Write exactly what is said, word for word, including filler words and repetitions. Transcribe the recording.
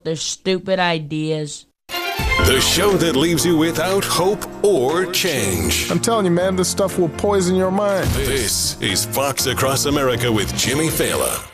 their stupid ideas. The show that leaves you without hope or change. I'm telling you, man, this stuff will poison your mind. This is Fox Across America with Jimmy Fallon.